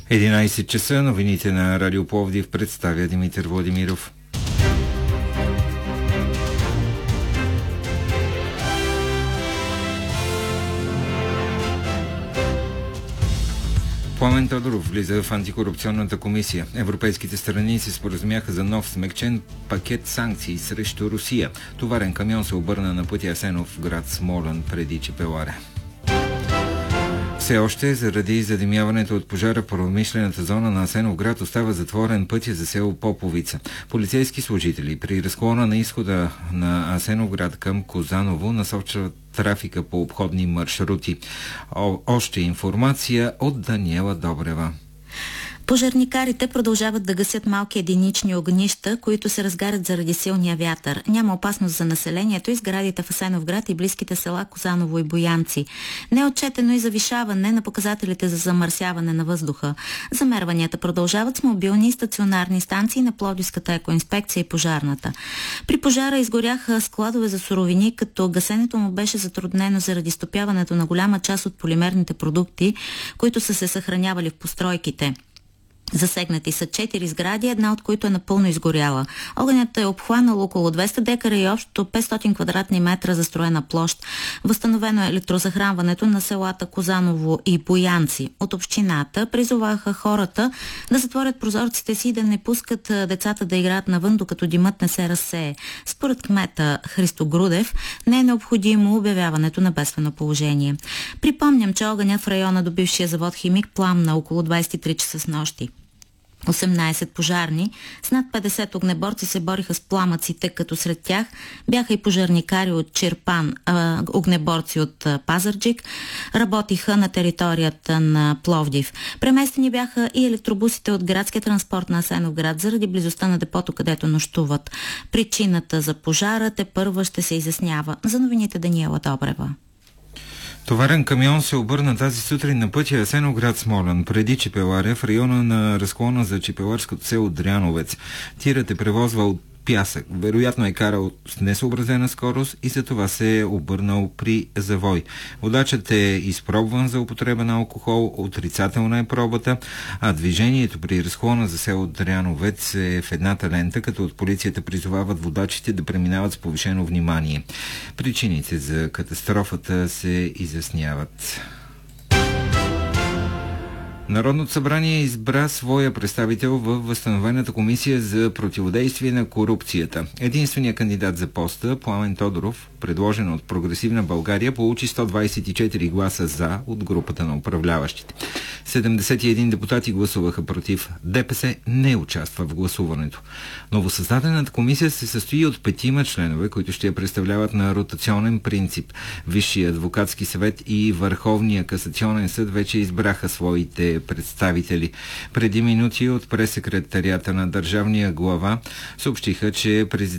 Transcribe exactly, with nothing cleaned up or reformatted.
единайсет часа, новините на Радио Пловдив представя Димитър Владимиров. Пламен Тодоров влиза в антикорупционната комисия. Европейските страни се споразумяха за нов смекчен пакет санкции срещу Русия. Товарен камион се обърна на пътя Асенов, град Смолян, преди Чепеларе. Все още заради задимяването от пожара в промишлената зона на Асеновград остава затворен пътя за село Поповица. Полицейски служители при разклона на изхода на Асеновград към Козаново насочват трафика по обходни маршрути. О, още информация от Даниела Добрева. Пожарникарите продължават да гасят малки единични огнища, които се разгарят заради силния вятър. Няма опасност за населението и сградите в Асеновград и близките села Козаново и Боянци. Не е отчетено и завишаване на показателите за замърсяване на въздуха. Замерванията продължават с мобилни и стационарни станции на Пловдивската екоинспекция и пожарната. При пожара изгоряха складове за суровини, като гасенето му беше затруднено заради стопяването на голяма част от полимерните продукти, които са се съхранявали в постройките. Засегнати са четири сгради, една от които е напълно изгоряла. Огънят е обхванал около двеста декара и общо петстотин квадратни метра застроена площ. Възстановено е електрозахранването на селата Козаново и Боянци. От общината призоваха хората да затворят прозорците си и да не пускат децата да играят навън, докато димът не се разсее. Според кмета Христо Грудев не е необходимо обявяването на бедствено положение. Припомням, че огънят в района до бившия завод Химик пламна около двайсет и три часа с нощи. осемнайсет пожарни с над петдесет огнеборци се бориха с пламъците, като сред тях бяха и пожарникари от Чирпан, а, огнеборци от а, Пазарджик, работиха на територията на Пловдив. Преместени бяха и електробусите от градския транспорт на Асеновград заради близостта на депото, където нощуват. Причината за пожара тепърва ще се изяснява. За новините Даниела Добрева. Товарен камион се обърна тази сутрин на пътя Асеновград Смолян, преди Чепеларе, в района на разклона за чепеларското село Дряновец. Тирът е превозвал пясък. Вероятно е карал с несъобразена скорост и за това се е обърнал при завой. Водачът е изпробван за употреба на алкохол, отрицателна е пробата, а движението при разклона за село Дряновец е в едната лента, като от полицията призовават водачите да преминават с повишено внимание. Причините за катастрофата се изясняват. Народното събрание избра своя представител във възстановената комисия за противодействие на корупцията. Единственият кандидат за поста, Пламен Тодоров, предложен от Прогресивна България, получи сто двайсет и четири гласа за от групата на управляващите. седемдесет и един депутати гласуваха против. ДПС не участва в гласуването. Новосъздадената комисия се състои от петима членове, които ще я представляват на ротационен принцип. Висшия адвокатски съвет и Върховния касационен съд вече избраха своите представители. Преди минути от прес-секретарията на държавния глава съобщиха, че президентът